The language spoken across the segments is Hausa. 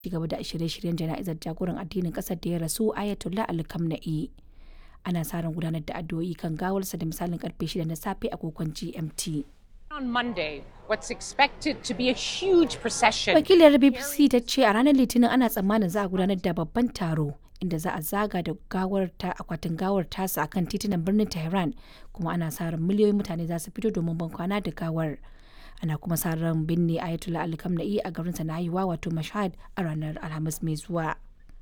gaba da shirye-shiryen jana'izar jagoran addinin kasar da ya rasu Ayatollah Ali Khamenei. Ana sa ran gudanar da addu'o'i kan gawarsa da misalin karfe 6 na safe a agogon GMT. On Monday, what's expected to be a huge procession. Wakilar BBC ta ce a ranar Litinin ana tsammanin za a gudanar da babban taro inda za a zaga da akwatin gawar tasa akan titunan birnin Tehran, kuma ana sa ran miliyoyin mutane za su fito domin bankwana da gawar. Ana kuma sa ran binne Ayatollah Ali Khamenei a garinsa na haihuwa wato Mashhad a ranar Alhamis mai zuwa.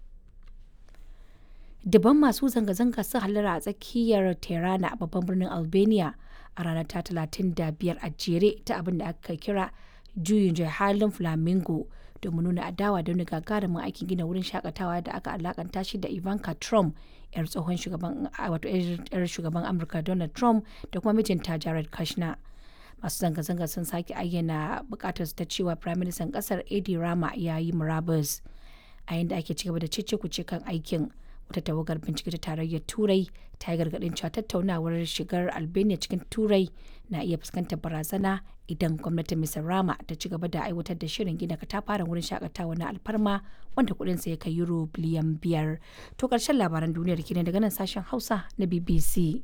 Daban masu zanga-zanga sun hallara a tsakiyar Tirana a babban birnin Albania a ranar ta 35 a jere ta abin da aka kira juyin halin Flamingo domin nuna adawa da wani gagarumin aikin gina wurin shakatawa da aka alakanta shi da Ivanka Trump, yar tsohon shugaban Amurka Donald Trump da kuma mijinta Jared Kushner. Masu zanga-zanga sun sake ayyana bukatar su ta cewa Firaministan kasar Edi Rama ya yi murabus. A yayin da ake cigaba da cece-kuce kan aikin, wata tawagar bincike ta tarayyar Turai ta yi gargaɗin cewa tattaunawar shigar Albania cikin Turai na iya fuskantar barazana idan gwamnatin Mr. Rama ta ci gaba da aiwatar da shirin gina katafaren wurin shakatawa na alfarma wanda kuɗinsa ya kai euro biliyan 5. To ƙarshen labaran duniyar kenan daga nan sashen Hausa na BBC.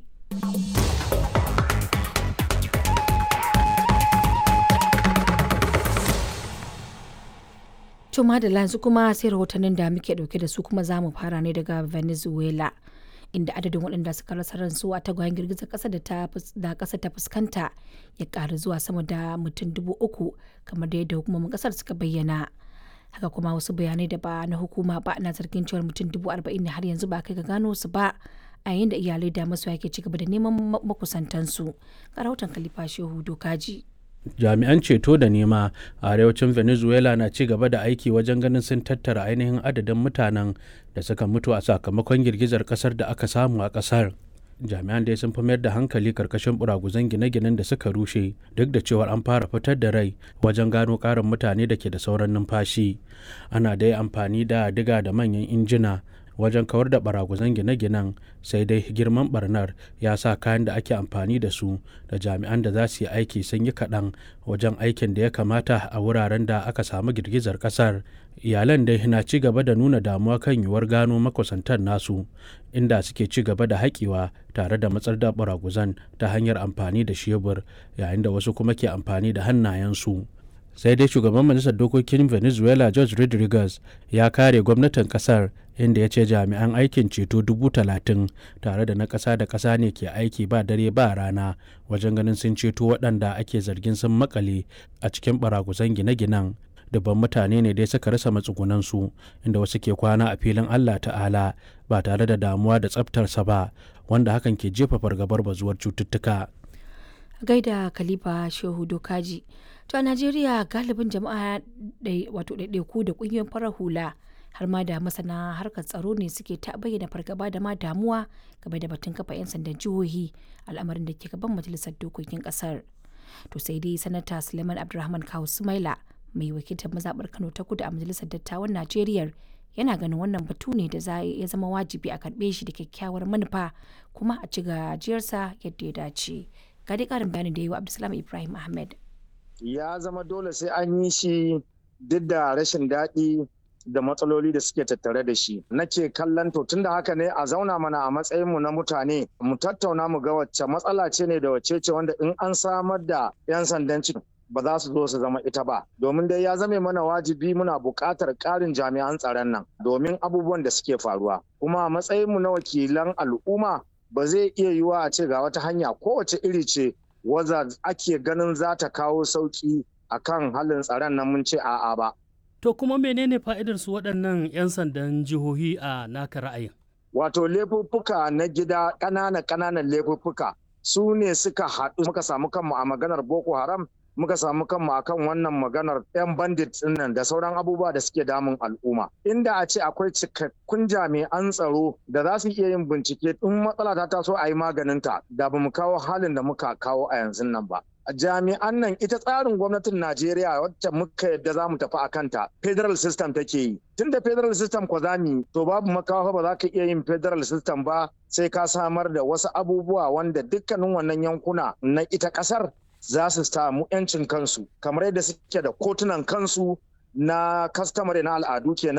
Tuma da yanzu kuma sai rahotannin da muke dauke da su, kuma za mu fara ne daga Venezuela, inda adadin waɗanda suka rasa ransu a tagwayen girgizar ƙasa da ƙasa ta fuskanta ya ƙaru zuwa sama da mutum 3,000 kamar da yadda hukumomin ƙasar suka bayyana. Haka kuma wasu bayanai da ba na hukuma ba na zargin cewar mutum 40,000 ne har yanzu ba kai ga gano su ba, a yayin da iyalai da masoya ke ci gaba da neman makusantansu. Ga rahoton Khalifa Shehu Dokaji. Jami'an ceto da nema a arewacin Venezuela na ci gaba da aiki wajen ganin sun tattara ainihin adadin mutanen da suka mutu a sakamakon girgizar kasar da aka samu a kasar. Jami'an dai sun fi mayar da hankali karkashin buraguzan gine-ginen da suka rushe, duk da cewar an fara fitar da rai wajen gano karin mutane da ke da sauran numfashi. Ana dai amfani da diga da manyan injina wajen kawar da baraguzan gine-ginen, sai dai girman barnar ya sa kayan da ake amfani da su da jami'an da za su yi aiki sun yi kaɗan wajen aikin da ya kamata a wuraren da aka samu girgizar ƙasar. Iyalan dai na ci gaba da nuna damuwa kan yiwuwar gano makusantan nasu, inda suke ci gaba da haƙewa tare da matsar da baraguzan ta hanyar amfani da shebur, yayin da wasu kuma ke amfani da hannayensu. Sai dai shugaban majalisar dokokin Venezuela George Rodriguez ya kare gwamnatin kasar, inda ya ce jami'an aikin ceto 30,000 tare da na ƙasa da ƙasa ne ke aiki ba dare ba rana wajen ganin sun ceto waɗanda ake zargin sun makale a cikin baraguzan gine-ginen. Dubban mutane ne dai suka rasa matsugunansu, inda wasu ke kwana a filin Allah Ta'ala ba tare da damuwa da tsaftarsa ba, wanda hakan ke jefa fargabar bazuwar cututtuka. Gaida Khalifa Shehu Dokaji. To a Najeriya galibin jama'a wato ɗaiɗaiku da ƙungiyoyin farar hula har ma da masana harkar tsaro ne suke ta bayyana fargaba da ma damuwa game da batun kafa 'yan sandan jihohi, al'amarin da ke gaban majalisar dokokin ƙasar. To sai dai sanata Suleiman Abdulrahman Kawu Sumaila, mai wakiltar mazaɓar Kano ta Kudu a majalisar dattawan Najeriya, yana ganin wannan batu ne da ya zama wajibi a karɓe shi da kyakkyawar manufa kuma a ci gajiyarsa yadda ya dace. Ga dai ƙarin bayanin da ya yi wa Abdulsalam Ibrahim Ahmed. Ya zama dole sai an yi shi duk da rashin daɗi da matsaloli da suke tattare da shi. Nake kallon to tunda haka ne a zauna mana a matsayinmu na mutane mu tattauna mu ga wacce matsala ce ne da wacce ce wanda in an samar da 'yan sandan cikin ba za su zo su zama ita ba. Domin dai ya zame mana wajibi muna buƙatar ƙarin jami'an tsaron nan domin abubuwan da suke faruwa. Kuma a matsayinmu na wakilan al'umma ba zai iya yiwuwa a ce ga wata hanya kowace iri ce wadda ake ganin za ta kawo sauƙi a kan halin tsaron nan mun ce a'a ba. To kuma menene fa'idar su waɗannan 'yan sandan jihohi a naka ra'ayin? Wato laifuffuka na gida ƙananan laifuffuka su ne suka haɗu muka samu kanmu a maganar Boko Haram, muka samu kanmu akan wannan maganar 'yan bandit nan da sauran abubuwa da suke damun al'umma. Inda a ce akwai cikakkun jami'an tsaro da za su iya yin bincike in matsala ta taso a yi maganinta, da ba mu kawo halin da muka kawo a yanzu nan ba. Jami'an nan ita tsarin gwamnatin Najeriya wacce muka yadda za mu tafi a kanta federal system take yi. Tun da federal system kwa zami to babu makawa ba za ka iya yin federal system ba sai ka samar da wasu abubuwa wanda dukkanin wannan yankuna na ita ƙasar za su samu 'yancin kansu kamar yadda suke da kotunan kansu na customary na al'adu kenan